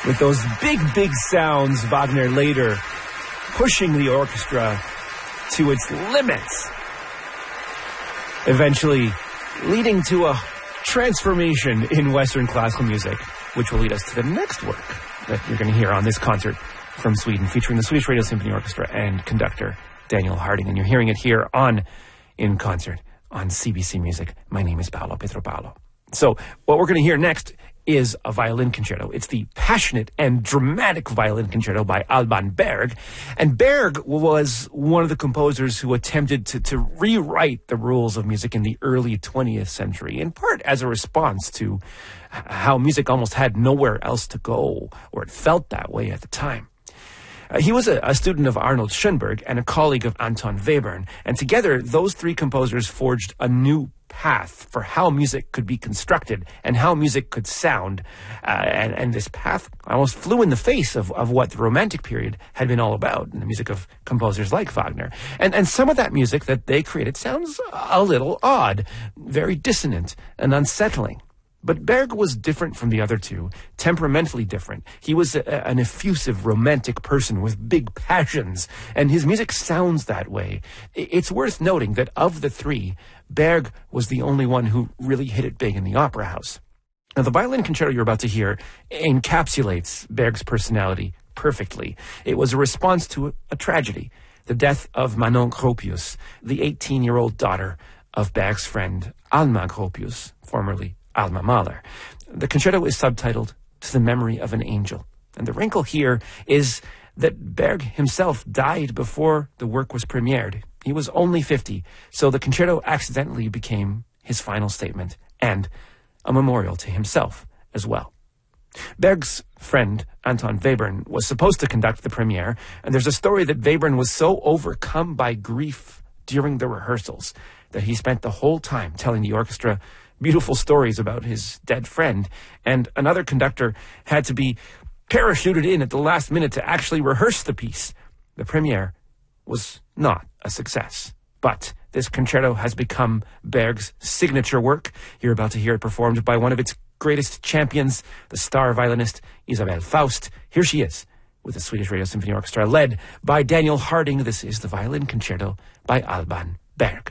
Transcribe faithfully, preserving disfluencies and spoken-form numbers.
With those big, big sounds, Wagner later pushing the orchestra to its limits, eventually leading to a transformation in Western classical music, which will lead us to the next work that you're going to hear on this concert from Sweden, featuring the Swedish Radio Symphony Orchestra and conductor Daniel Harding. And you're hearing it here on In Concert on C B C Music. My name is Paolo Pietropalo. So what we're going to hear next is a violin concerto. It's the passionate and dramatic violin concerto by Alban Berg. And Berg was one of the composers who attempted to, to rewrite the rules of music in the early twentieth century, in part as a response to how music almost had nowhere else to go, or it felt that way at the time. Uh, he was a, a student of Arnold Schoenberg and a colleague of Anton Webern, and together those three composers forged a new path for how music could be constructed and how music could sound. Uh, and, and this path almost flew in the face of, of what the Romantic period had been all about in the music of composers like Wagner. And, and some of that music that they created sounds a little odd, very dissonant and unsettling. But Berg was different from the other two, temperamentally different. He was a, an effusive, romantic person with big passions, and his music sounds that way. It's worth noting that of the three, Berg was the only one who really hit it big in the opera house. Now, the violin concerto you're about to hear encapsulates Berg's personality perfectly. It was a response to a, a tragedy, the death of Manon Gropius, the eighteen-year-old daughter of Berg's friend Alma Gropius, formerly Alma Mahler. The concerto is subtitled To the Memory of an Angel. And the wrinkle here is that Berg himself died before the work was premiered. He was only fifty, so the concerto accidentally became his final statement and a memorial to himself as well. Berg's friend, Anton Webern, was supposed to conduct the premiere, and there's a story that Webern was so overcome by grief during the rehearsals that he spent the whole time telling the orchestra beautiful stories about his dead friend, and another conductor had to be parachuted in at the last minute to actually rehearse the piece. The premiere was not a success, but this concerto has become Berg's signature work. You're about to hear it performed by one of its greatest champions, the star violinist Isabelle Faust. Here she is with the Swedish Radio Symphony Orchestra, led by Daniel Harding. This is the violin concerto by Alban Berg.